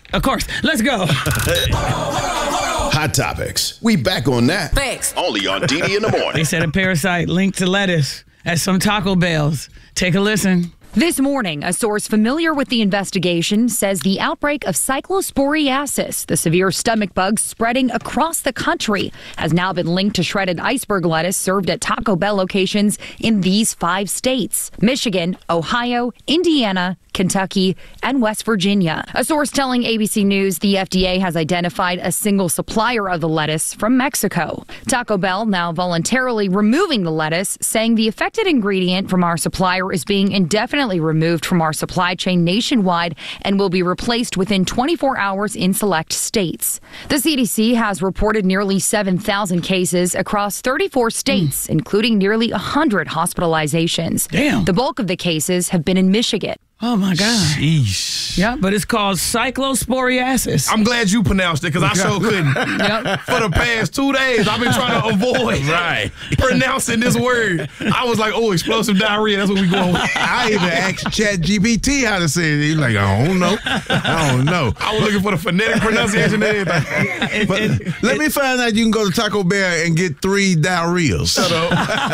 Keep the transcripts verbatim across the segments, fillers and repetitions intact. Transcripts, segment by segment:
Of course. Let's go. Hot Topics. We back on that. Thanks. Only on D D in the morning. They said a parasite linked to lettuce at some Taco Bells. Take a listen. This morning, a source familiar with the investigation says the outbreak of cyclosporiasis, the severe stomach bug spreading across the country, has now been linked to shredded iceberg lettuce served at Taco Bell locations in these five states: Michigan, Ohio, Indiana, Kentucky, and West Virginia. A source telling A B C News the F D A has identified a single supplier of the lettuce from Mexico. Taco Bell now voluntarily removing the lettuce, saying the affected ingredient from our supplier is being indefinitely removed from our supply chain nationwide and will be replaced within twenty-four hours in select states. The C D C has reported nearly seven thousand cases across thirty-four states, mm. including nearly one hundred hospitalizations. Damn. The bulk of the cases have been in Michigan. Oh, my God. Sheesh. Yeah, but it's called cyclosporiasis. I'm glad you pronounced it because I sure couldn't. Yep. For the past two days, I've been trying to avoid right. pronouncing this word. I was like, oh, explosive diarrhea. That's what we going with. I even asked Chat G P T how to say it. He's like, I don't know. I don't know. I was looking for the phonetic pronunciation and everything. But it, let it, me find out you can go to Taco Bell and get three diarrheas. Shut up.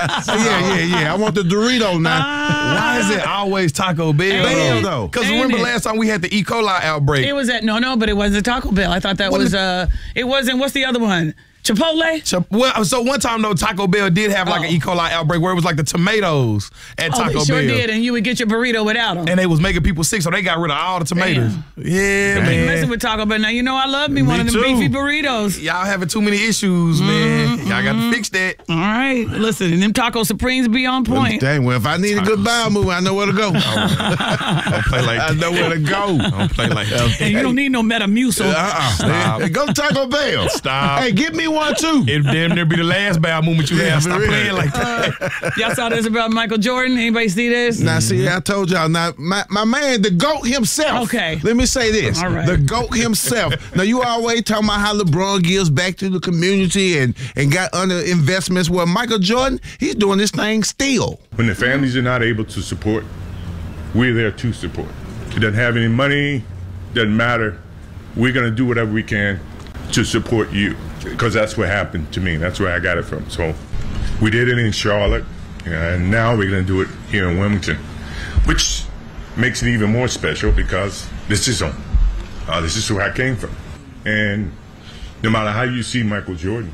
yeah, yeah, yeah. I want the Dorito now. Uh, Why is it always Taco Bell? Bell, though. Because remember it? last time we had the E. coli outbreak? It was at, no, no, but it wasn't Taco Bell. I thought that what was, the, uh, it wasn't, what's the other one? Chipotle? Chip, well, so one time, though, Taco Bell did have like oh. an E. coli outbreak where it was like the tomatoes at oh, Taco they sure Bell. did, and you would get your burrito without them. And they was making people sick, so they got rid of all the tomatoes. Damn. Yeah, Damn. man. Messing with Taco Bell. Now, you know I love me, me one of them too. beefy burritos. Y'all having too many issues, man. Mm-hmm. Y'all got to fix that. All right. Listen, them Taco Supremes be on point. Dang, well, if I need a good bowel move, I know where to go. Don't play like that. I know where to go. Don't play like that. And you don't need no Metamucil. Uh-uh. Stop. Go to Taco Bell. Stop. Hey, give me one, too. It damn near be the last bowel movement you have. Stop playing like that. Y'all saw this about Michael Jordan? Anybody see this? Now, see, I told y'all. Now, my, my man, the GOAT himself. Okay. Let me say this. All right. The GOAT himself. Now, you always talking about how LeBron gives back to the community and, and got under investments. Well, Michael Jordan, he's doing this thing still. When the families are not able to support, we're there to support. It doesn't have any money, doesn't matter. We're going to do whatever we can to support you, because that's what happened to me. That's where I got it from. So we did it in Charlotte, and now we're going to do it here in Wilmington, which makes it even more special because this is home. Uh, this is where I came from. And no matter how you see Michael Jordan,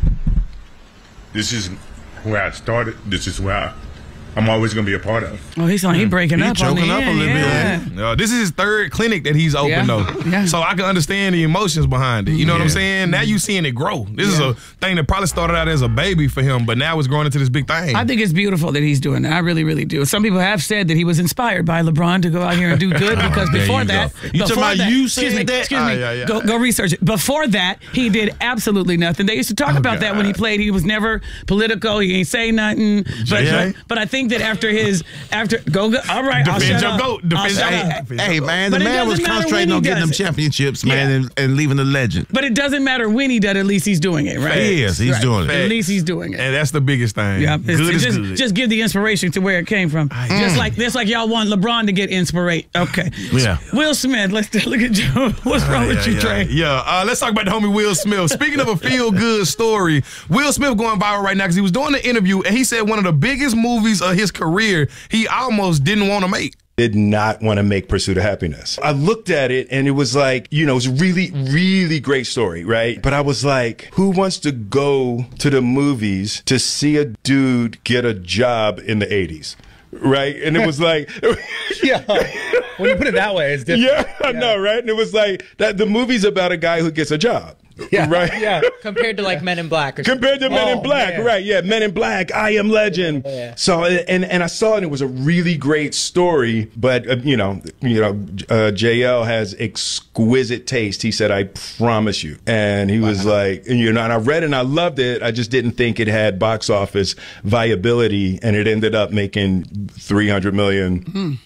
this is where I started. This is where I, I'm always going to be a part of. Oh, he's like, he breaking He up on choking the up end, a little yeah. bit. Uh, this is his third clinic that he's opened, Yeah. though. Yeah. So I can understand the emotions behind it. You know what I'm Yeah. saying? Now you seeing it grow. This Yeah. is a thing that probably started out as a baby for him, but now it's growing into this big thing. I think it's beautiful that he's doing that. I really, really do. Some people have said that he was inspired by LeBron to go out here and do good because There before you that, go. You talking before about that, you excuse said me, that? excuse Ah, me, yeah, yeah. Go, go research it. Before that, he did absolutely nothing. They used to talk Oh, about that when he God. played. He was never political. He ain't say nothing. But, Jay? but, but I think that after his after go, go all right, I'll Defend shut your up. goat. I'll Defend shut your up. goat. Hey, man, But the it man was doesn't matter concentrating when on he getting them does it. championships, man, Yeah. and, and leaving a legend. But it doesn't matter when he does it. At least he's doing it, right? He is. He's Right. doing it. At least he's doing it. And that's the biggest thing. Yeah, Good it's, is just, good. just give the inspiration to where it came from. Just like this, like y'all want LeBron to get inspiration. Okay. Yeah. Will Smith, let's look at you. What's wrong with yeah, you, yeah. Trey? Yeah, uh, let's talk about the homie Will Smith. Speaking of a feel-good story, Will Smith going viral right now because he was doing an interview and he said one of the biggest movies of his career he almost didn't want to make. Did not want to make Pursuit of Happiness. I looked at it and it was like, you know, it was a really, really great story, right? But I was like, who wants to go to the movies to see a dude get a job in the eighties? Right? And it was like, Yeah. When you put it that way, it's different. yeah, I know, right? And it was like, that the movie's about a guy who gets a job. Yeah. Right? Yeah. Compared to like Men in Black. Or Compared to Men in Oh, Black, yeah. right? Yeah, Men in Black, I Am Legend. Yeah. So, and and I saw it. And it was a really great story, but uh, you know, you know, uh, J L has exquisite taste. He said, "I promise you," and he was like, you know, and I read it and I loved it. I just didn't think it had box office viability, and it ended up making three hundred million. Mm.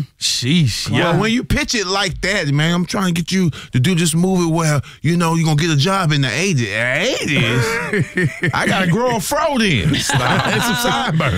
Sheesh. Yeah. Well, when you pitch it like that, man, I'm trying to get you to do this movie where, you know, you're going to get a job in the eighties. eighties? I got to grow a fro then. And some sideburns.